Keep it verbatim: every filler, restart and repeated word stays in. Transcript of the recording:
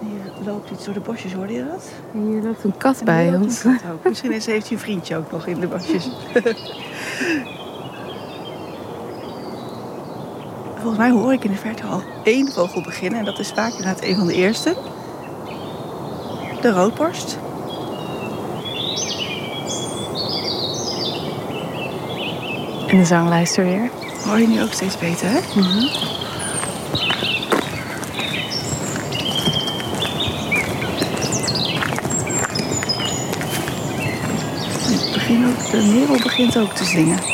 Hier loopt iets door de bosjes, hoorde je dat? En hier loopt een kat En bij hier loopt ons. een kat ook. Misschien heeft hij een vriendje ook nog in de bosjes. Volgens mij hoor ik in de verte al één vogel beginnen. En dat is vaak inderdaad een van de eerste. De roodborst. En de zanglijster weer. Hoor je nu ook steeds beter, hè? Mm-hmm. Begin ook, de merel begint ook te zingen.